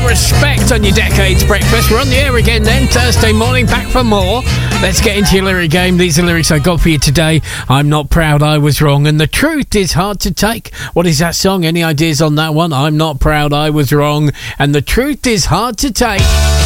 Respect on your Decades Breakfast. We're on the air again then, Thursday morning, back for more. Let's get into your lyric game. These are lyrics I got for you today. I'm not proud I was wrong, and the truth is hard to take. What is that song? Any ideas on that one? I'm not proud I was wrong, and the truth is hard to take.